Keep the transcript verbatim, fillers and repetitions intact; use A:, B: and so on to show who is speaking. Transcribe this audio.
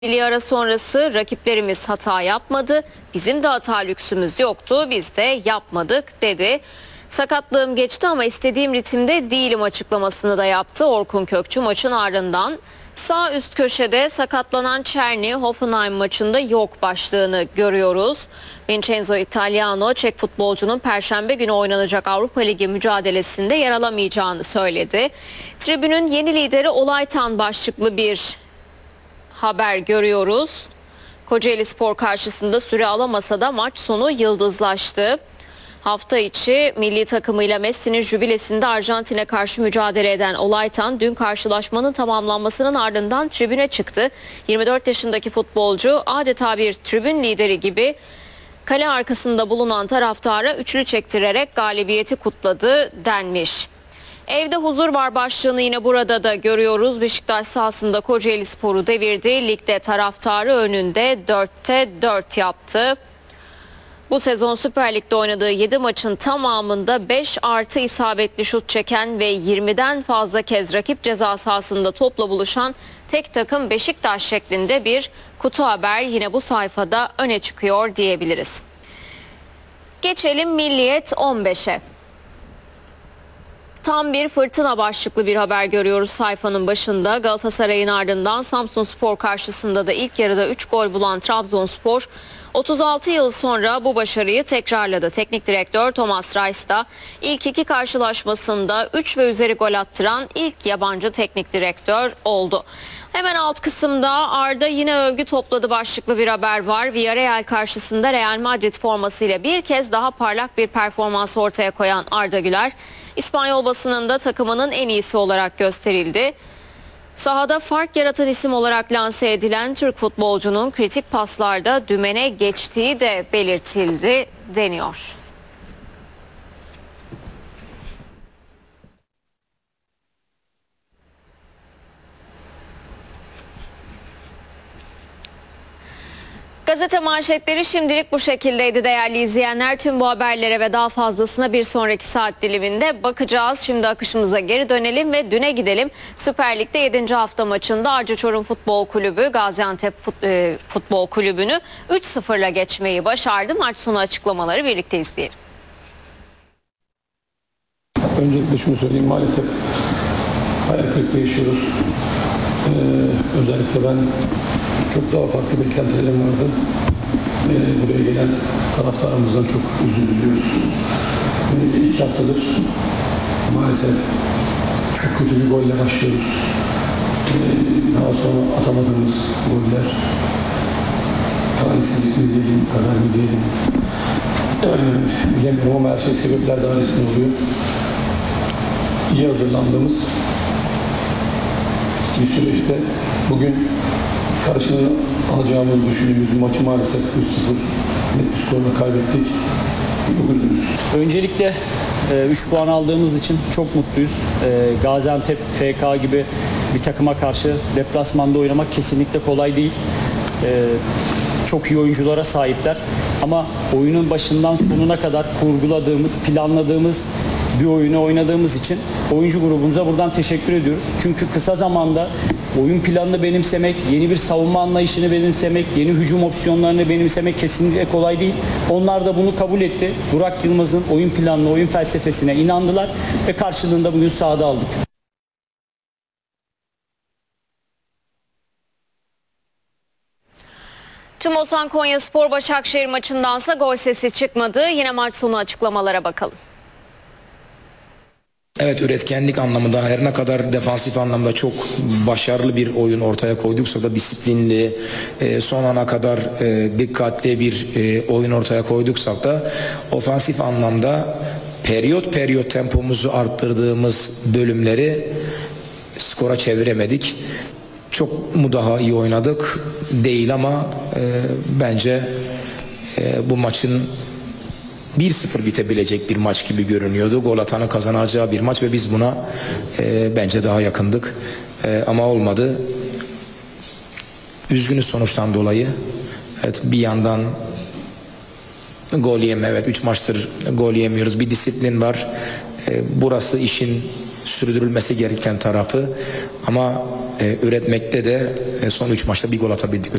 A: Milli ara sonrası rakiplerimiz hata yapmadı, bizim de hata lüksümüz yoktu, biz de yapmadık dedi. Sakatlığım geçti ama istediğim ritimde değilim açıklamasını da yaptı Orkun Kökçü maçın ardından. Sağ üst köşede sakatlanan Czerny Hoffenheim maçında yok başlığını görüyoruz. Vincenzo Italiano Çek futbolcunun Perşembe günü oynanacak Avrupa Ligi mücadelesinde yer alamayacağını söyledi. Tribünün yeni lideri Olaytan başlıklı bir haber görüyoruz. Kocaelispor karşısında süre alamasa da maç sonu yıldızlaştı. Hafta içi milli takımıyla Messi'nin jübilesinde Arjantin'e karşı mücadele eden Olaytan dün karşılaşmanın tamamlanmasının ardından tribüne çıktı. yirmi dört yaşındaki futbolcu adeta bir tribün lideri gibi kale arkasında bulunan taraftara üçlü çektirerek galibiyeti kutladı denmiş. Evde huzur var başlığını yine burada da görüyoruz. Beşiktaş sahasında Kocaelispor'u devirdi. Ligde taraftarı önünde dörtte dört yaptı. Bu sezon Süper Lig'de oynadığı yedi maçın tamamında beş artı isabetli şut çeken ve yirmiden fazla kez rakip ceza sahasında topla buluşan tek takım Beşiktaş şeklinde bir kutu haber yine bu sayfada öne çıkıyor diyebiliriz. Geçelim Milliyet on beşe. Tam bir fırtına başlıklı bir haber görüyoruz sayfanın başında. Galatasaray'ın ardından Samsunspor karşısında da ilk yarıda üç gol bulan Trabzonspor otuz altı yıl sonra bu başarıyı tekrarladı. Teknik direktör Thomas Reis da ilk iki karşılaşmasında üç ve üzeri gol attıran ilk yabancı teknik direktör oldu. Hemen alt kısımda Arda yine övgü topladı başlıklı bir haber var. Villarreal karşısında Real Madrid formasıyla bir kez daha parlak bir performans ortaya koyan Arda Güler, İspanyol basınında takımının en iyisi olarak gösterildi. Sahada fark yaratan isim olarak lanse edilen Türk futbolcunun kritik paslarda dümene geçtiği de belirtildi deniyor. Gazete manşetleri şimdilik bu şekildeydi değerli izleyenler. Tüm bu haberlere ve daha fazlasına bir sonraki saat diliminde bakacağız. Şimdi akışımıza geri dönelim ve düne gidelim. Süper Lig'de yedinci hafta maçında Arca Çorum Futbol Kulübü Gaziantep Futbol Kulübü'nü üç sıfırla geçmeyi başardı. Maç sonu açıklamaları birlikte izleyelim.
B: Öncelikle şunu söyleyeyim, maalesef hayal kırıklığı yaşıyoruz. Ee, özellikle ben çok daha farklı beklentilerim vardı. Ee, buraya gelen taraftarımızdan çok özür diliyoruz. Ee, iki haftadır maalesef çok kötü bir golle başlıyoruz. Ee, daha sonra atamadığımız goller, talihsizlik mi diyelim, kader mi diyelim, ee, bilemiyorum ama her şey sebepler dairesinde oluyor. İyi hazırlandığımız bir süreçte bugün karşılığını alacağımızı düşündüğümüz bir maçı maalesef üç sıfır net bir skorla kaybettik. Çok üzgünüz.
C: Öncelikle üç puan aldığımız için çok mutluyuz. E, Gaziantep, F K gibi bir takıma karşı deplasmanda oynamak kesinlikle kolay değil. E, çok iyi oyunculara sahipler. Ama oyunun başından sonuna kadar kurguladığımız, planladığımız bir oyunu oynadığımız için oyuncu grubumuza buradan teşekkür ediyoruz. Çünkü kısa zamanda oyun planını benimsemek, yeni bir savunma anlayışını benimsemek, yeni hücum opsiyonlarını benimsemek kesinlikle kolay değil. Onlar da bunu kabul etti. Burak Yılmaz'ın oyun planına, oyun felsefesine inandılar ve karşılığında bugün sahada aldık.
A: TÜMOSAN Konyaspor Başakşehir maçındansa gol sesi çıkmadı. Yine maç sonu açıklamalara bakalım.
D: Evet, üretkenlik anlamında her ne kadar defansif anlamda çok başarılı bir oyun ortaya koyduksa da disiplinli, son ana kadar dikkatli bir oyun ortaya koyduksak da ofansif anlamda periyot periyot tempomuzu arttırdığımız bölümleri skora çeviremedik. Çok mu daha iyi oynadık? Değil ama bence bu maçın bir sıfır bitebilecek bir maç gibi görünüyordu. Gol atanı kazanacağı bir maç ve biz buna e, bence daha yakındık. E, ama olmadı. Üzgünüz sonuçtan dolayı. Evet, bir yandan gol yeme, evet üç maçtır gol yemiyoruz. Bir disiplin var. E, burası işin sürdürülmesi gereken tarafı. Ama e, üretmekte de e, son üç maçta bir gol atabildik.